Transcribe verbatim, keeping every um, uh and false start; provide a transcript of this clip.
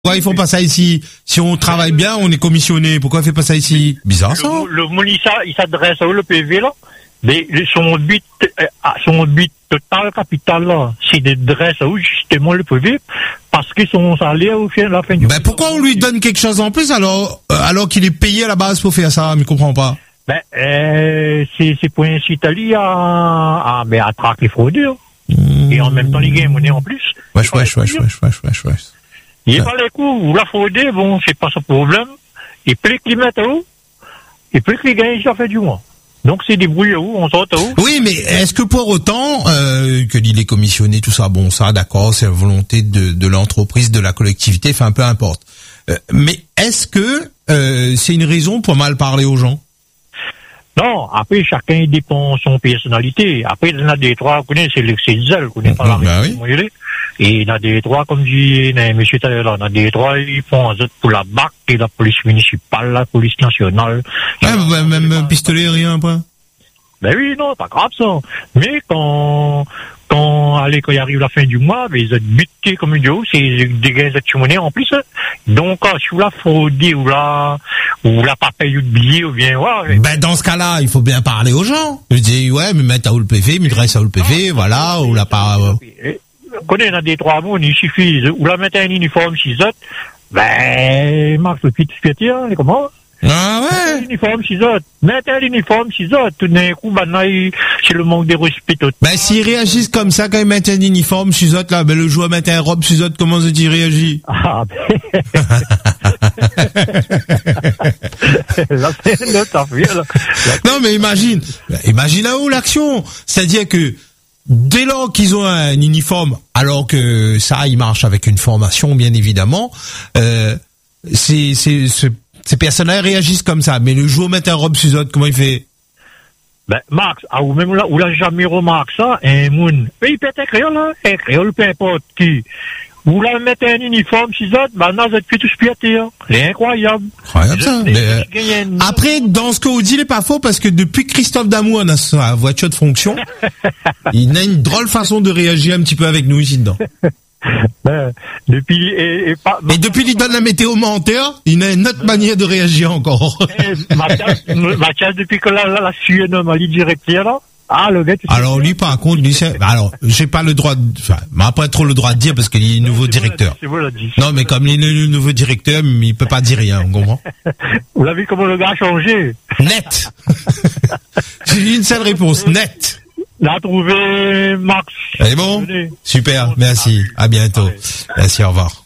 Pourquoi ils font pas ça ici? Si on travaille bien, on est commissionné. Pourquoi ils font pas ça ici? Bizarre ça. Le, le Moulissa, il s'adresse à eux, le P V là. Mais son but, euh, son but total capital là, c'est d'adresser à eux justement le P V parce qu'ils sont salaires au fin la fin du. Ben pourquoi on lui donne quelque chose en plus alors euh, alors qu'il est payé à la base pour faire ça? Je comprends pas. Ben euh, c'est c'est pour inciter lui à à ben à traquer les fraudeurs. Mmh. Et en même temps les gains monnaie en plus. Wesh wesh wesh wesh wesh wesh wesh. Il est pas les coups ou la frauder, bon c'est pas son problème. Et plus qu'ils mettent à eux, et plus qu'ils gagnent sur fait du mois. Donc c'est des brouilles où on sort où. Oui, mais est-ce que pour autant euh, que il est commissionné, tout ça, bon ça, d'accord, c'est la volonté de, de l'entreprise, de la collectivité, enfin peu importe. Euh, mais est-ce que euh, c'est une raison pour mal parler aux gens? Non, après chacun dépend de son personnalité. Après il y en a des trois, vous connaissez, c'est le diesel, vous connaissez pas la bah oui. Et il y en a des trois, comme dit monsieur Taylor, il y en a des trois, ils font pour la B A C et la police municipale, la police nationale. Ah, bah, même un pistolet, rien, après. Ben oui, non, pas grave ça. Mais quand, quand, allez, quand il arrive la fin du mois, ben, ils ont buté comme une dieu, c'est des gains de monnaie en plus. Donc, si vous la fraudez ou la, ou la pas payé de billet ou bien, ouais. Ben, dans ce cas-là, il faut bien parler aux gens. Je dis, ouais, mais mettre à où le P V, mais dresse à où le P V, voilà, ou la pas, connaît dans des trois mots, il suffit, ou la mettre un uniforme chez eux, ben, Max, le petit piétier, comment? Ah ouais? Uniforme chez eux, mettre un uniforme chez eux, tout d'un coup, maintenant, c'est le manque de respect. Ben, s'ils réagissent comme ça quand ils mettent un uniforme chez eux, là, ben, le joueur met un robe chez eux, comment ça-t-il réagit? Ah, ben. Là, c'est une autre affaire, là. Non, mais imagine, imagine là où l'action. C'est-à-dire que, dès lors qu'ils ont un uniforme, alors que ça, ils marchent avec une formation, bien évidemment, euh, c'est, c'est, c'est, ces personnes-là réagissent comme ça. Mais le jour où met un robe sur autre, comment il fait? Ben, Max, ah, ou même là, ou là, jamais remarqué ça, un moun, il pète un créole, là, un créole, peu importe qui. Ou là, mettre un uniforme chez eux, ben, non, vous êtes plus tous piétés, hein. C'est incroyable. Incroyable, ça. Mais, après, dans ce que vous dites, il n'est pas faux, parce que depuis que Christophe Damour a sa voiture de fonction, il a une drôle façon de réagir un petit peu avec nous ici dedans. Ben, depuis, et, et, pas, et depuis qu'il donne la météo menteur, il a une autre manière de réagir encore. Mathias, Mathias, depuis que la, la, la Suède m'a dit directeur, là. Ah, le gars, alors lui, par contre, lui, c'est, alors, j'ai pas le droit de, enfin, m'a pas trop le droit de dire parce qu'il est nouveau directeur. Non, mais comme il est le nouveau directeur, il peut pas dire rien, on comprend? Vous l'avez vu comment le gars a changé? Net! J'ai une seule réponse, net! L'a trouvé, Max. C'est bon? Super, merci. À bientôt. Merci, au revoir.